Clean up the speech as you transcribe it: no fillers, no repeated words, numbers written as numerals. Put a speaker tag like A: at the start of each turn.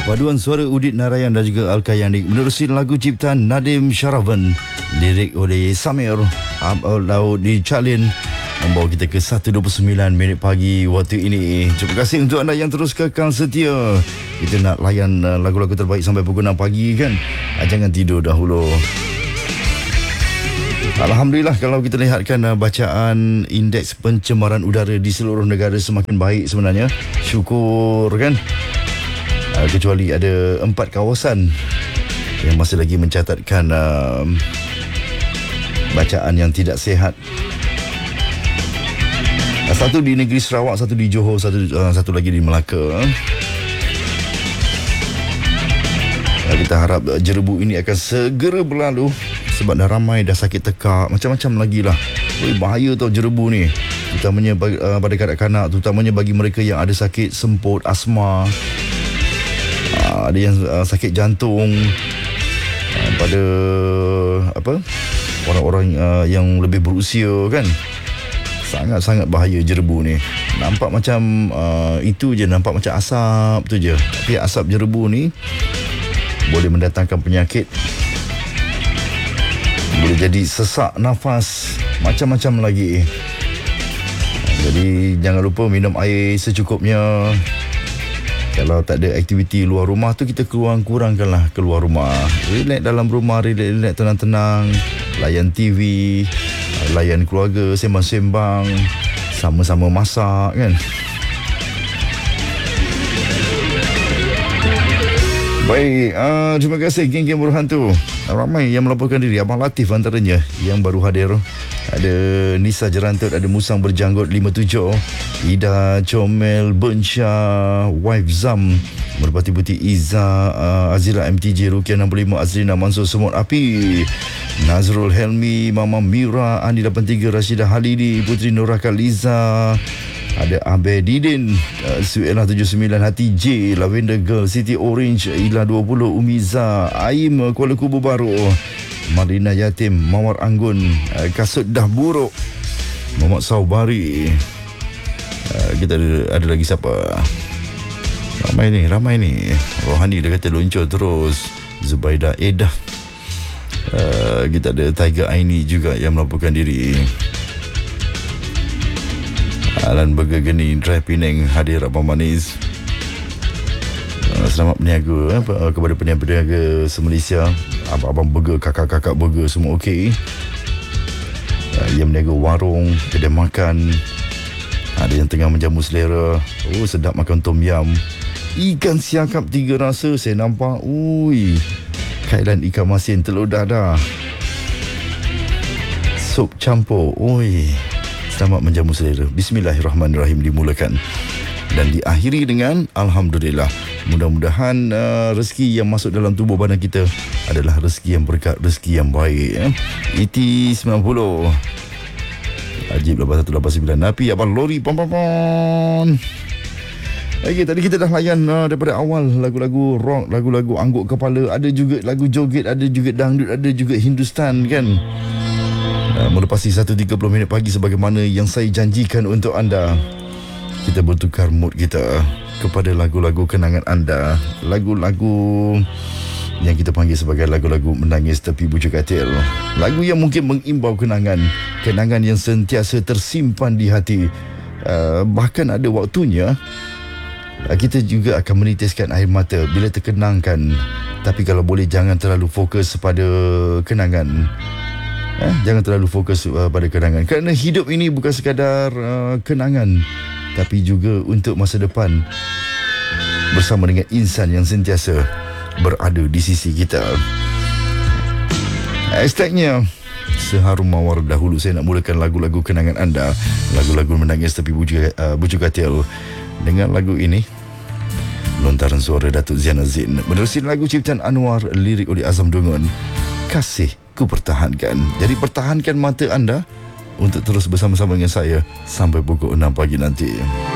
A: Paduan suara Udit Narayan dan juga Al-Kayani menerusi lagu ciptaan Nadim Sharavan, lirik oleh Samir Laut dicalin, membawa kita ke 1.29 minit pagi waktu ini. Terima kasih untuk anda yang terus kekal setia. Kita nak layan lagu-lagu terbaik sampai pukul 6 pagi kan. Jangan tidur dahulu. Alhamdulillah, kalau kita lihatkan bacaan indeks pencemaran udara di seluruh negara semakin baik sebenarnya. Syukur kan. Kecuali ada 4 kawasan yang masih lagi mencatatkan bacaan yang tidak sihat. Satu di negeri Sarawak, satu di Johor, satu lagi di Melaka. Kita harap jerebu ini akan segera berlalu, sebab dah ramai dah sakit tekak, macam-macam lagi lah. Bahaya tau jerebu ni, terutamanya pada kanak-kanak, terutamanya bagi mereka yang ada sakit semput, asma, ada yang sakit jantung, pada orang-orang yang lebih berusia kan. Sangat-sangat bahaya jerebu ni. Nampak macam itu je, nampak macam asap tu je, tapi asap jerebu ni boleh mendatangkan penyakit, boleh jadi sesak nafas, macam-macam lagi. Jadi jangan lupa minum air secukupnya. Kalau tak ada aktiviti luar rumah tu, kita kurangkanlah keluar rumah. Relax dalam rumah, relax tenang-tenang, layan TV, layan keluarga, sembang-sembang, sama-sama masak kan. Baik, terima kasih geng-geng berhantu. Ramai yang melaporkan diri. Abang Latif antaranya yang baru hadir. Ada Nisa Jerantut, ada Musang Berjanggut 57, Ida Comel Bensha, Wife Zam, Merpati Putih Iza, Azila MTJ, Rukia 65, Azrina Mansur Semut Api, Nazrul Helmi, Mama Mira, Andi 83, Rashidah Halidi, Putri Nuraka Liza, ada Abedidin, Suela 79, Hati J, Lavender Girl, City Orange, Ila 20, Umiza, Aim, Kuala Kubu Baru, Marina Yatim, Mawar Anggun, Kasut Dah Buruk, Muhammad Saubari. Kita ada lagi siapa? Ramai ni. Rohani dia kata luncur terus. Zubaida Edah. Kita ada Tiger Aini juga yang melaporkan diri. Alan Burger Geni, Drive Penang hadir Abang Manis. Selamat berniaga kepada peniaga-peniaga se-Malaysia. Abang-abang burger, kakak-kakak burger semua okey. Yang berniaga warung, kedai makan, ada yang tengah menjamu selera. Sedap makan tom yum. Ikan siakap 3 rasa saya nampak. Kailan ikan masin, telur dadah, sup campur. Selamat menjamu selera. Bismillahirrahmanirrahim dimulakan dan diakhiri dengan Alhamdulillah. Mudah-mudahan rezeki yang masuk dalam tubuh badan kita adalah rezeki yang berkat, rezeki yang baik. ET 90 Ajib 8189 Napi Abang Lori Pon. Okey, tadi kita dah layan daripada awal lagu-lagu rock, lagu-lagu angguk kepala, ada juga lagu joget, ada juga dangdut, ada juga Hindustan kan. Melepasi 1.30 minit pagi sebagaimana yang saya janjikan untuk anda. Kita bertukar mood kita kepada lagu-lagu kenangan anda, lagu-lagu yang kita panggil sebagai lagu-lagu menangis tepi bujuk katil. Lagu yang mungkin mengimbau kenangan yang sentiasa tersimpan di hati. Bahkan ada waktunya kita juga akan menitiskan air mata bila terkenangkan. Tapi kalau boleh jangan terlalu fokus pada kenangan. Jangan terlalu fokus pada kenangan, kerana hidup ini bukan sekadar kenangan, tapi juga untuk masa depan bersama dengan insan yang sentiasa berada di sisi kita. Hashtagnya Seharum Mawar. Dahulu saya nak mulakan lagu-lagu kenangan anda, lagu-lagu menangis tepi bujuk katil, dengan lagu ini, lontaran suara Datuk Ziana Zain, menerusi lagu ciptaan Anwar, lirik oleh Azam Dungun, Kasih Ku Pertahankan. Jadi pertahankan mata anda untuk terus bersama-sama dengan saya sampai pukul 6 pagi nanti.